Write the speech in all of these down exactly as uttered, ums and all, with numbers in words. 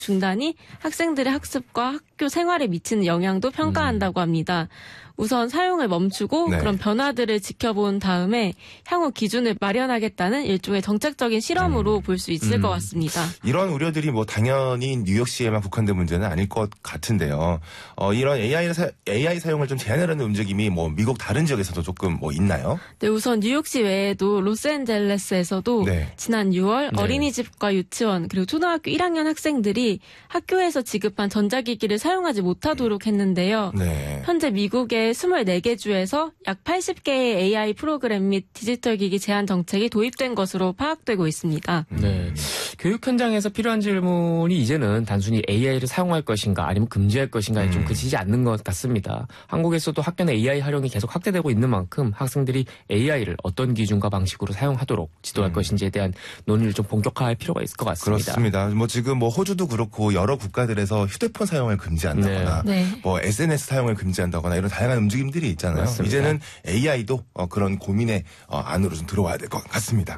중단이 학생들의 학습과 학교 생활에 미치는 영향도 평가한다고 합니다. 우선 사용을 멈추고 네. 그런 변화들을 지켜본 다음에 향후 기준을 마련하겠다는 일종의 정책적인 실험으로 음. 볼 수 있을 음. 것 같습니다. 이런 우려들이 뭐 당연히 뉴욕시에만 국한된 문제는 아닐 것 같은데요. 어, 이런 에이아이, 사, 에이아이 사용을 좀 제한하려는 움직임이 뭐 미국 다른 지역에서도 조금 뭐 있나요? 네, 우선 뉴욕시 외에도 로스앤젤레스에서도 네. 지난 유월 네. 어린이집과 유치원 그리고 초등학교 일 학년 학생들이 학교에서 지급한 전자기기를 사용하지 못하도록 했는데요. 네. 현재 미국의 스물네 개 주에서 약 팔십 개의 에이아이 프로그램 및 디지털 기기 제한 정책이 도입된 것으로 파악되고 있습니다. 네. 교육 현장에서 필요한 질문이 이제는 단순히 에이아이를 사용할 것인가 아니면 금지할 것인가에 음. 좀 그치지 않는 것 같습니다. 한국에서도 학교 내 에이아이 활용이 계속 확대되고 있는 만큼 학생들이 에이아이를 어떤 기준과 방식으로 사용하도록 지도할 음. 것인지에 대한 논의를 좀 본격화할 필요가 있을 것 같습니다. 그렇습니다. 뭐 지금 뭐 호주도 그렇고 여러 국가들에서 휴대폰 사용을 금지한다거나 네. 뭐 에스엔에스 사용을 금지한다거나 이런 다양한 움직임들이 있잖아요. 맞습니다. 이제는 에이아이도 어, 그런 고민의 어, 안으로 좀 들어와야 될 것 같습니다.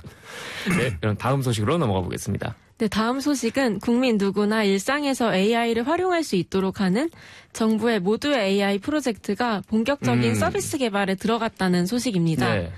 네, 그럼 다음 소식으로 넘어가 보겠습니다. 네, 다음 소식은 국민 누구나 일상에서 에이아이를 활용할 수 있도록 하는 정부의 모두의 에이아이 프로젝트가 본격적인 음. 서비스 개발에 들어갔다는 소식입니다. 네.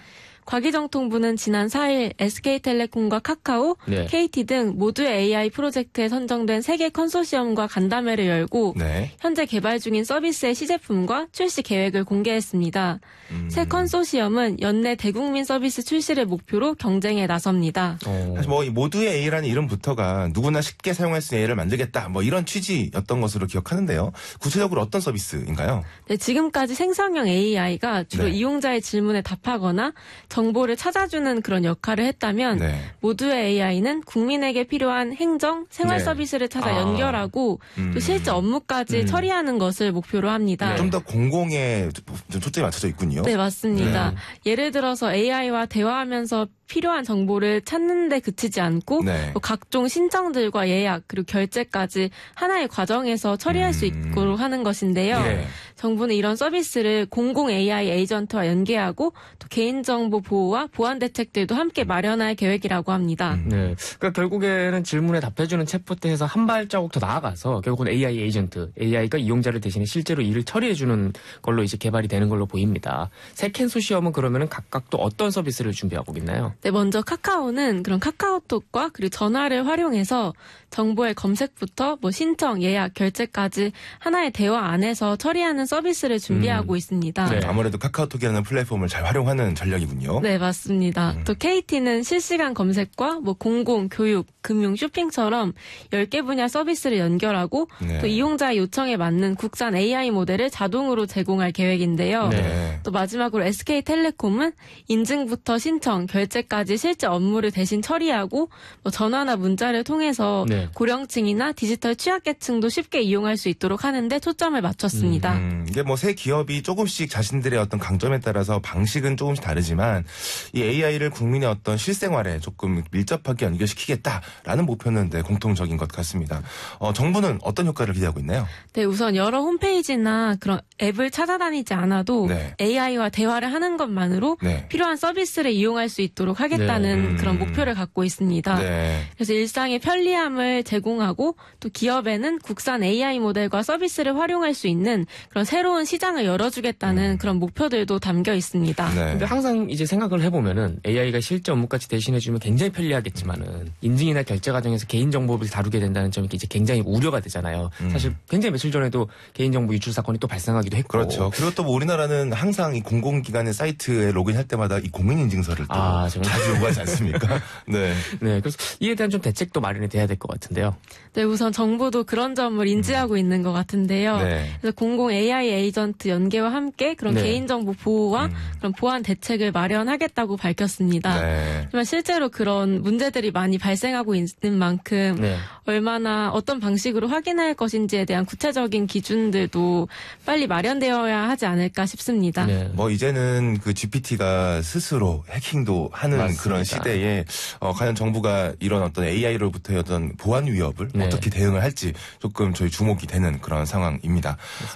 과기정통부는 지난 사 일 에스케이텔레콤과 카카오, 네. 케이티 등 모두의 에이아이 프로젝트에 선정된 세 개 컨소시엄과 간담회를 열고 네. 현재 개발 중인 서비스의 시제품과 출시 계획을 공개했습니다. 음. 새 컨소시엄은 연내 대국민 서비스 출시를 목표로 경쟁에 나섭니다. 사실 뭐 모두의 에이아이라는 이름부터가 누구나 쉽게 사용할 수 있는 에이아이를 만들겠다 뭐 이런 취지였던 것으로 기억하는데요. 구체적으로 어떤 서비스인가요? 네, 지금까지 생성형 에이아이가 주로 네. 이용자의 질문에 답하거나 정보를 찾아주는 그런 역할을 했다면 네. 모두의 에이아이는 국민에게 필요한 행정, 생활 네. 서비스를 찾아 아. 연결하고 음. 또 실제 업무까지 음. 처리하는 것을 목표로 합니다. 네. 좀 더 공공에 좀 초점이 맞춰져 있군요. 네, 맞습니다. 네. 예를 들어서 에이아이와 대화하면서 필요한 정보를 찾는 데 그치지 않고 네. 뭐 각종 신청들과 예약 그리고 결제까지 하나의 과정에서 처리할 음. 수 있도록 하는 것인데요. 네. 정부는 이런 서비스를 공공 에이아이 에이전트와 연계하고 또 개인정보 보호와 보안 대책들도 함께 마련할 계획이라고 합니다. 음. 네, 그러니까 결국에는 질문에 답해주는 챗봇에서 한 발자국 더 나아가서 결국은 에이아이 에이전트, 에이아이가 이용자를 대신해 실제로 일을 처리해주는 걸로 이제 개발이 되는 걸로 보입니다. 새 캔소시엄은 그러면은 각각 또 어떤 서비스를 준비하고 있나요? 네, 먼저 카카오는 그런 카카오톡과 그리고 전화를 활용해서 정보의 검색부터 뭐 신청, 예약, 결제까지 하나의 대화 안에서 처리하는 서비스를 준비하고 음. 있습니다. 네, 아무래도 카카오톡이라는 플랫폼을 잘 활용하는 전략이군요. 네, 맞습니다. 음. 또 케이티는 실시간 검색과 뭐 공공, 교육, 금융, 쇼핑처럼 열 개 분야 서비스를 연결하고 네. 또 이용자의 요청에 맞는 국산 에이아이 모델을 자동으로 제공할 계획인데요. 네. 또 마지막으로 에스케이텔레콤은 인증부터 신청, 결제까지 실제 업무를 대신 처리하고 뭐 전화나 문자를 통해서 네. 고령층이나 디지털 취약계층도 쉽게 이용할 수 있도록 하는데 초점을 맞췄습니다. 음, 음, 이게 뭐 새 기업이 조금씩 자신들의 어떤 강점에 따라서 방식은 조금씩 다르지만 이 에이아이를 국민의 어떤 실생활에 조금 밀접하게 연결시키겠다라는 목표는 네, 공통적인 것 같습니다. 어, 정부는 어떤 효과를 기대하고 있나요? 네, 우선 여러 홈페이지나 그런 앱을 찾아다니지 않아도 네. 에이아이와 대화를 하는 것만으로 네. 필요한 서비스를 이용할 수 있도록 하겠다는 네. 음. 그런 목표를 갖고 있습니다. 네. 그래서 일상의 편리함을 제공하고 또 기업에는 국산 에이아이 모델과 서비스를 활용할 수 있는 그런 새로운 시장을 열어주겠다는 음. 그런 목표들도 담겨 있습니다. 네. 근데 항상 이제 생각을 해보면은 에이아이가 실제 업무까지 대신해주면 굉장히 편리하겠지만은 인증이나 결제 과정에서 개인정보를 다루게 된다는 점이 이제 굉장히 우려가 되잖아요. 음. 사실 굉장히 며칠 전에도 개인정보 유출 사건이 또 발생하기도 했고. 그렇죠. 그리고 또 뭐 우리나라는 항상 이 공공기관의 사이트에 로그인할 때마다 이 공인인증서를 또 아, 자주 요구하지 않습니까? 네. 네. 그래서 이에 대한 좀 대책도 마련이 돼야 될 것 같은데요. 네, 우선 정부도 그런 점을 인지하고 음. 있는 것 같은데요. 네. 그래서 공공 에이아이 에이전트 연계와 함께 그런 네. 개인정보 보호와 음. 그런 보안 대책을 마련하겠다고 밝혔습니다. 네. 하지만 실제로 그런 문제들이 많이 발생하고 있는 만큼 네. 얼마나 어떤 방식으로 확인할 것인지에 대한 구체적인 기준들도 빨리 마련되어야 하지 않을까 싶습니다. 네. 뭐 이제는 그 지피티가 스스로 해킹도 하는 맞습니다. 그런 시대에 어, 과연 정부가 이런 어떤 에이아이로부터의 어떤 보안 위협을 네. 어떻게 대응을 할지 조금 저희 주목이 되는 그런 상황입니다. 어, 결국엔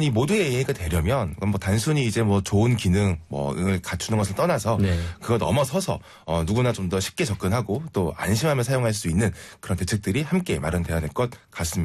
이 모두의 에이아이가 되려면 뭐 단순히 이제 뭐 좋은 기능 뭐를 갖추는 것을 떠나서 네. 그거 넘어서서 어, 누구나 좀 더 쉽게 접근하고 또 안심하며 사용할 수 있는 그런 대책들이 함께 마련돼야 될 것 같습니다.